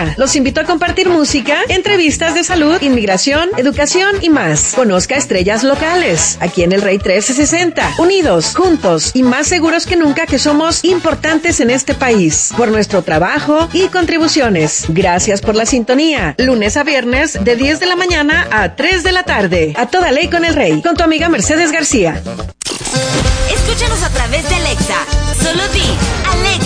60. Los invito a compartir música, entrevistas de salud, inmigración, educación y más. Conozca estrellas locales, aquí en el Rey 1360. Unidos, juntos y más seguros que nunca que somos importantes en este país. Por nuestro trabajo y contribuciones. Gracias por la sintonía. Lunes a viernes de 10 de la mañana a 3 de la tarde. A toda ley con el Rey. Con tu amiga Mercedes García. Escúchanos a través de Alexa. Solo di Alexa.